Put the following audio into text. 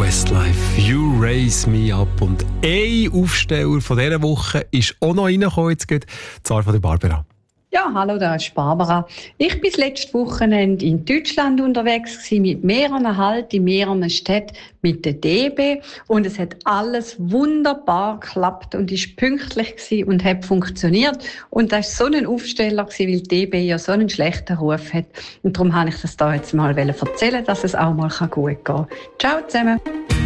Westlife, You Raise Me Up. Und ein Aufsteller von dieser Woche ist auch noch reingekommen, jetzt geht zwar von der Barbara. Ja, hallo, da ist Barbara. Ich war letztes Wochenende in Deutschland unterwegs mit mehreren Halten in mehreren Städten mit der DB und es hat alles wunderbar geklappt und ist pünktlich gewesen und hat funktioniert und das war so ein Aufsteller gewesen, weil die DB ja so einen schlechten Ruf hat und darum wollte ich das da jetzt mal erzählen, dass es auch mal gut gehen kann. Ciao zusammen.